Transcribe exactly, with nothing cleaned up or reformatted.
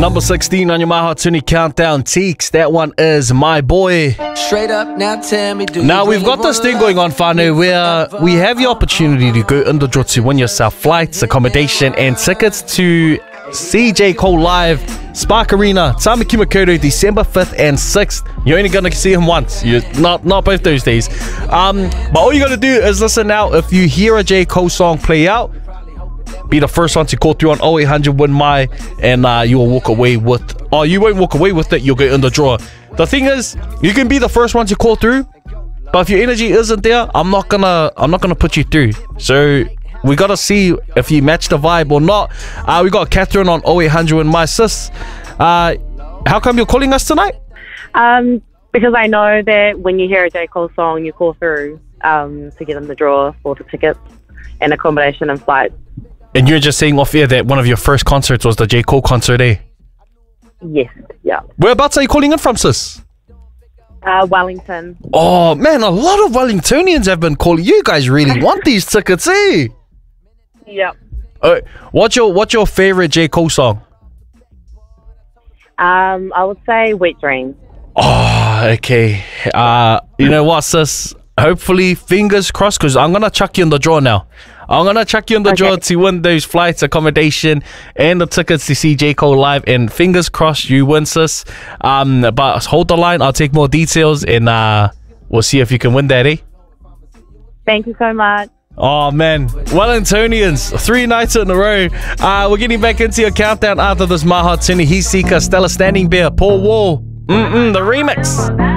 Number sixteen on your My Hot twenty countdown, Teeks. That one is My Boy. Straight up, now tell me, do Now you we've really got this wanna thing going on, Whānau, where we have the opportunity to go in the draw to win yourself flights, accommodation, and tickets to see J. Cole live, Spark Arena, Tamaki Makaurau, December fifth and sixth. You're only gonna see him once, you not not both those days. Um, but all you gotta do is listen out. If you hear a J. Cole song play out, be the first one to call through on oh eight hundred win my, and uh, you will walk away with, oh, you won't walk away with it, you'll get in the draw. The thing is, you can be the first one to call through, but if your energy isn't there, I'm not gonna I'm not gonna put you through. So we gotta see if you match the vibe or not. Uh, we got Catherine on oh eight hundred win my. Sis, uh, how come you're calling us tonight? Um, because I know that when you hear a J. Cole song, you call through um, to get in the draw for the tickets and accommodation and flights. And you're just saying off air that one of your first concerts was the J. Cole concert, eh? Yes, yeah. Whereabouts are you calling in from, sis? Uh, Wellington. Oh, man, a lot of Wellingtonians have been calling. You guys really want these tickets, eh? Yep. Uh, what's your What's your favorite J. Cole song? Um, I would say Wet Dreams. Oh, okay. Uh, you know what, sis? Hopefully, fingers crossed, because I'm going to chuck you in the draw now. I'm going to chuck you in the Okay. draw to win those flights, accommodation, and the tickets to see J. Cole live. And fingers crossed you win, sis. Um, but hold the line. I'll take more details, and uh, we'll see if you can win that, eh? Thank you so much. Oh, man. Wellingtonians, three nights in a row. Uh, we're getting back into your countdown after this My Hot twenty. He's Seeker, Stella Standing Bear, Paul Wall. Mm-mm, the remix.